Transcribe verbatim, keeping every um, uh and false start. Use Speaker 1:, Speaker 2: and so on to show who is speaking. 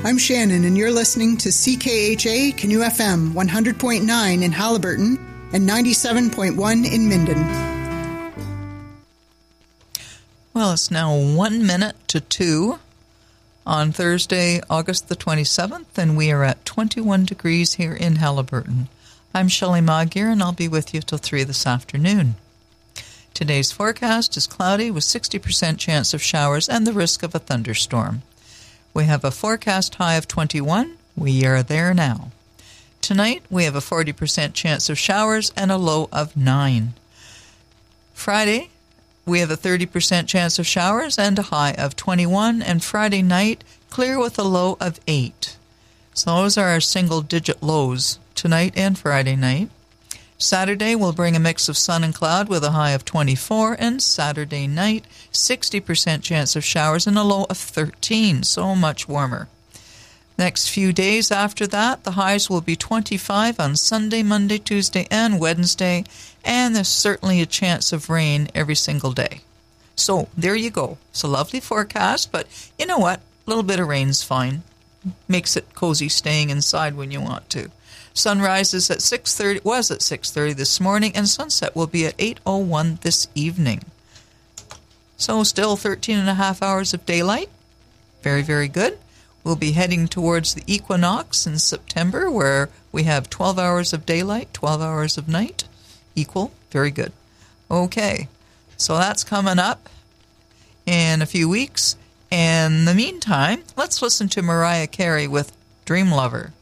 Speaker 1: I'm Shannon, and you're listening to C K H A Canoe F M one hundred point nine in Haliburton and ninety-seven point one in Minden.
Speaker 2: Well, it's now one minute to two on Thursday, August the twenty-seventh, and we are at twenty-one degrees here in Haliburton. I'm Shelley Magyar, and I'll be with you till three this afternoon. Today's forecast is cloudy with sixty percent chance of showers and the risk of a thunderstorm. We have a forecast high of twenty-one. We are there now. Tonight, we have a forty percent chance of showers and a low of nine. Friday, we have a thirty percent chance of showers and a high of twenty-one. And Friday night, clear with a low of eight. So those are our single-digit lows tonight and Friday night. Saturday will bring a mix of sun and cloud with a high of twenty-four, and Saturday night, sixty percent chance of showers and a low of thirteen, so much warmer. Next few days after that, the highs will be twenty-five on Sunday, Monday, Tuesday, and Wednesday, and there's certainly a chance of rain every single day. So there you go. It's a lovely forecast, but you know what? A little bit of rain's fine. Makes it cozy staying inside when you want to. Sunrise is at six thirty, was at six thirty this morning, and sunset will be at eight oh one this evening. So still thirteen and a half hours of daylight. Very, very good. We'll be heading towards the equinox in September, where we have twelve hours of daylight, twelve hours of night. Equal. Very good. Okay. So that's coming up in a few weeks. And in the meantime, let's listen to Mariah Carey with Dream Lover.